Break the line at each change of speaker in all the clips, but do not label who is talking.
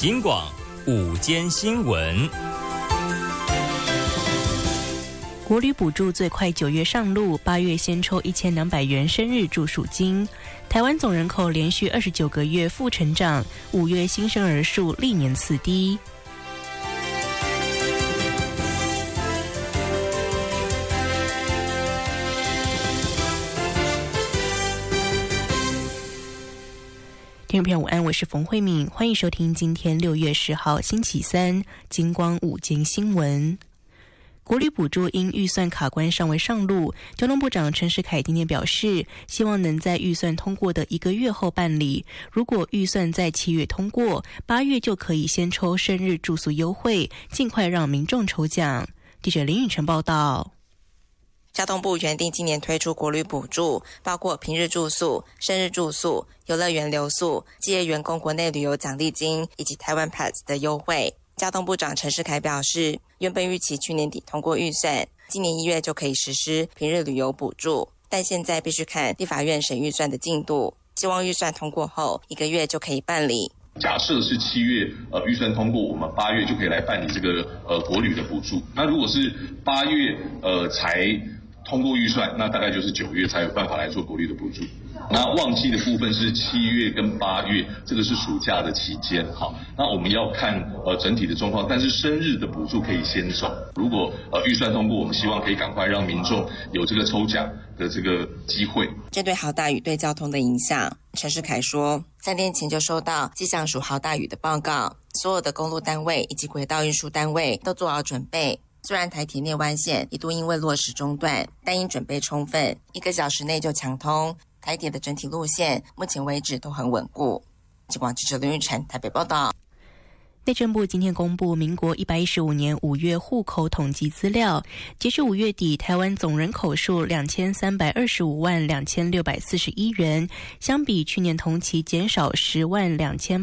警广午间新闻。
国旅补助最快9月上路，8月先抽1200元生日住宿金。台湾总人口连续29个月负成长，5月新生儿数历年次低。听众朋友午安，我是冯慧敏，欢迎收听今天6月10号星期三金光午间新闻。国旅补助因预算卡关尚未上路，交通部长陈时凯今天表示，希望能在预算通过的1个月后办理。如果预算在7月通过，8月就可以先抽生日住宿优惠，尽快让民众抽奖。记者林允晨报道。
交通部原定今年推出国旅补助，包括平日住宿、生日住宿、游乐园留宿、企业员工国内旅游奖励金以及台湾 Pass 的优惠。交通部长陈时凯表示，原本预期去年底通过预算，今年1月就可以实施平日旅游补助，但现在必须看立法院审预算的进度，希望预算通过后1个月就可以办理。
假设是7月预算通过，我们8月就可以来办理这个国旅的补助。那如果是8月才通过预算，那大概就是9月才有办法来做国旅的补助。那旺季的部分是7月跟8月，这个是暑假的期间。好，那我们要看整体的状况，但是生日的补助可以先走。如果预算通过，我们希望可以赶快让民众有这个抽奖的这个机会。
针对豪大雨对交通的影响，陈时凯说，3天前就收到气象署豪大雨的报告，所有的公路单位以及轨道运输单位都做好准备。虽然台铁内湾线一度因为落石中断，但因准备充分，1个小时内就强通。台铁的整体路线目前为止都很稳固。警广记者林玉婵台北报道。
内政部今天公布民国115年5月户口统计资料，截至5月底，台湾总人口数2325万2641人，相比去年同期减少10万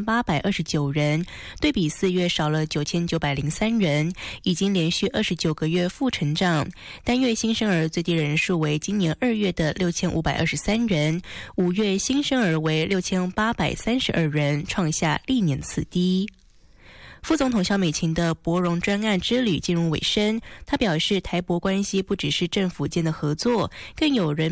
2829人，对比4月少了9903人，已经连续29个月负成长。单月新生儿最低人数为今年2月的6523人，5月新生儿为6832人，创下历年次低。副总统萧美琴的博荣专案之旅进入尾声，他表示台博关系不只是政府间的合作，更有人